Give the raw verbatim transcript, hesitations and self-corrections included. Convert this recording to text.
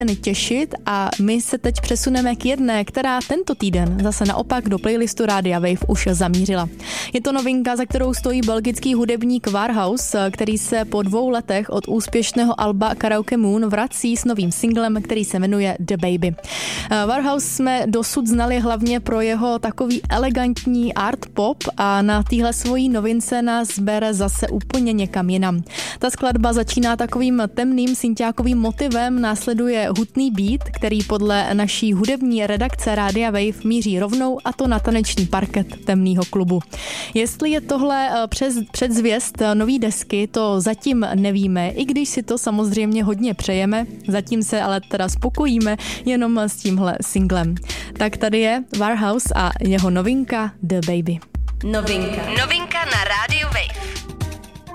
těšit a my se teď přesuneme k jedné, která tento týden zase naopak do playlistu Rádia Wave už zamířila. Je to novinka, za kterou stojí belgický hudebník Warhouse, který se po dvou letech od úspěšného alba Karaoke Moon vrací s novým singlem, který se jmenuje The Baby. Warhouse jsme dosud znali hlavně pro jeho takový elegantní art pop a na téhle svojí novince nás bere zase úplně někam jinam. Ta skladba začíná takovým temným synťákovým motivem, následuje hutný beat, který podle naší hudební redakce Rádia Wave míří rovnou, a to na taneční parket temného klubu. Jestli je tohle přes, předzvěst nový desky, to zatím nevíme, i když si to samozřejmě hodně přejeme, zatím se ale teda spokojíme jenom s tímhle singlem. Tak tady je Warhouse a jeho novinka The Baby. Novinka. Novinka.